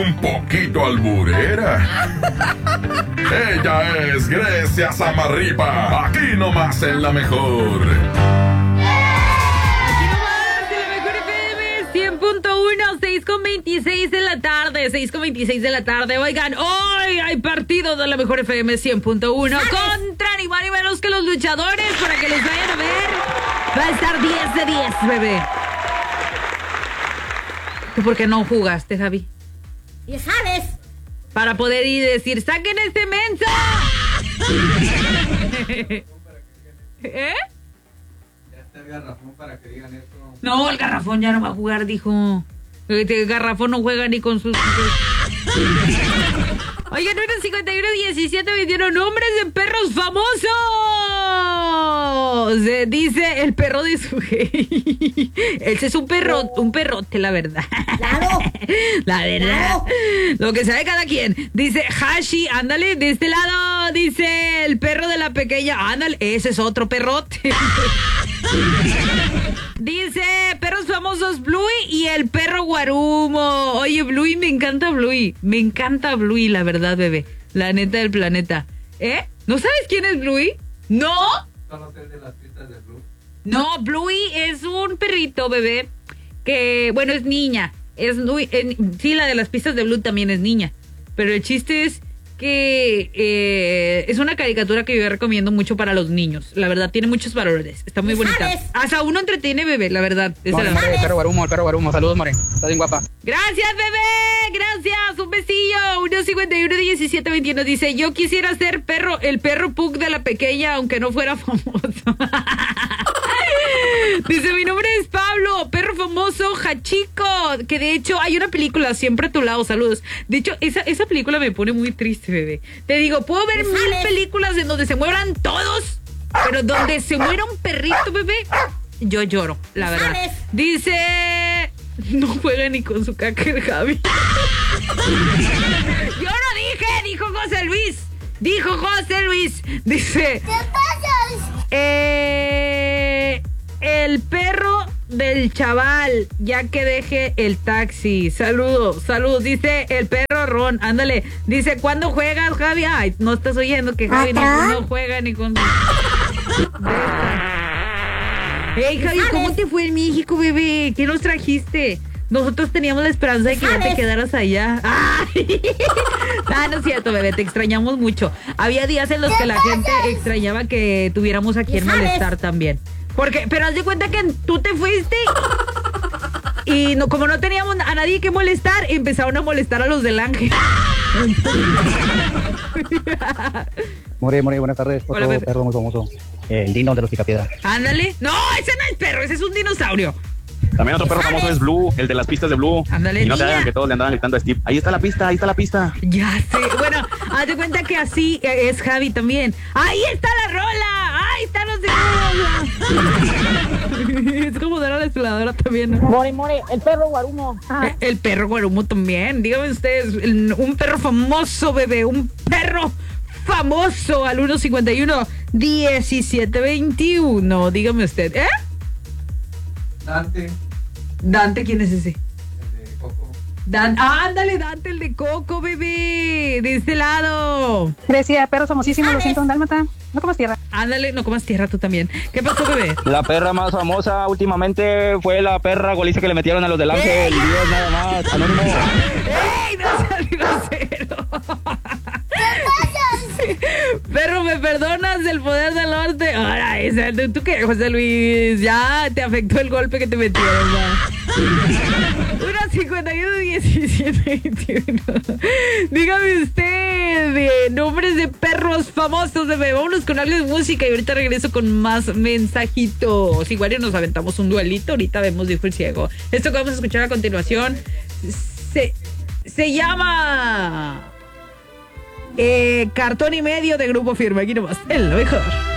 Un poquito alburera. Ella es Grecia Samarripa. Aquí nomás en la mejor. Aquí nomás en la mejor FM 100.1, 6:26 de la tarde. 6:26 de la tarde. Oigan, hoy hay partido de la mejor FM 100.1 contra ni más ni menos que los luchadores. Para que les vayan a ver, va a estar 10 de 10, bebé. ¿Tú por qué no jugaste, Javi? Ya sabes. Para poder ir y decir, ¡saquen este mensa! ¿Eh? Ya está el garrafón para que digan eso. No, el garrafón ya no va a jugar, dijo. El garrafón no juega ni con sus... Oigan, 1:51:17 me dieron nombres de perros famosos. Dice el perro de su... Ese es un perrote, la verdad. Claro. La verdad. Claro. Lo que sabe cada quien. Dice Hashi, ándale, de este lado. Dice el perro de la pequeña, ándale, ese es otro perrote. Dice perros famosos Bluey y el perro Guarumo. Oye, Bluey, me encanta Bluey. Me encanta Bluey, la verdad, bebé. La neta del planeta. ¿No sabes quién es Bluey? ¿No? Solo sé de las pistas de Blue. No, Bluey es un perrito, bebé, que, bueno, es niña. Sí, la de las pistas de Blue también es niña. Pero el chiste es que es una caricatura que yo recomiendo mucho para los niños. La verdad, tiene muchos valores. Está muy bonita. ¿Sabes? Hasta uno entretiene, bebé, la verdad. More, el perro Guarumo. Saludos, More. Estás bien guapa. Gracias, bebé. Gracias. Un besillo. 1:51:17:21 dice, yo quisiera ser el perro Pug de la pequeña, aunque no fuera famoso. Dice, mi nombre es Pablo, perro famoso, Hachiko. Que de hecho hay una película, Siempre a tu lado, saludos. De hecho, esa película me pone muy triste, bebé. Te digo, puedo ver 1000 películas en donde se mueran todos, pero donde se muera un perrito, bebé, yo lloro, la verdad. ¿Sabes? Dice, no juega ni con su caca el Javi. Yo no dije, dijo José Luis. Dice, ¿Qué pasas? el perro del chaval, ya que deje el taxi. Saludos. Dice el perro Ron, ándale. Dice, ¿cuándo juegas, Javi? Ay, no estás oyendo que Javi no juega ni con... Hey, Javi, ¿cómo te fue en México, bebé? ¿Qué nos trajiste? Nosotros teníamos la esperanza de que ya te quedaras allá. ¡Ay! No es cierto, bebé, te extrañamos mucho. Había días en los que la gente extrañaba que tuviéramos a quien molestar también. Pero haz de cuenta que tú te fuiste y como no teníamos a nadie que molestar, empezaron a molestar a los del Ángel. More, buenas tardes. Hola, Otro perro muy famoso. El Dino de los Picapiedra. Ándale. No, ese no es perro, ese es un dinosaurio. También otro perro famoso es Blue, el de las pistas de Blue. Ándale, y no se niña. hagan que todos le andaban gritando a Steve. Ahí está la pista. Ya sé. Bueno, haz de cuenta que así es Javi también. ¡Ahí está la rola! ¡Ahí está los de... Es como dar a la exploradora también, ¿no? More, el perro Guarumo. El perro Guarumo también. Díganme ustedes, un perro famoso, bebé. Un perro famoso al 1:51:17:21. Dígame usted, Dante, ¿quién es ese? El de Coco. Ándale, Dante, el de Coco, bebé. De este lado. Grecia, perro famosísimo, lo siento, un dálmata. No comas tierra. Ándale, no comas tierra tú también. ¿Qué pasó, bebé? La perra más famosa últimamente fue la perra goliza que le metieron a los del Ángel. Dios, nada más. Anónimo. ¡Ey, no seas grosero! Perro, ¿me perdonas del poder del norte? Ahora, ¿tú qué, José Luis? Ya te afectó el golpe que te metieron, ¿va? 1:51:17:21. Dígame usted nombres de perros famosos, bebé. Vámonos con algo de música y ahorita regreso con más mensajitos. Igual y nos aventamos un duelito. Ahorita vemos, dijo el ciego. Esto que vamos a escuchar a continuación se llama... Cartón y medio de Grupo Firme. Aquí nomás, el mejor.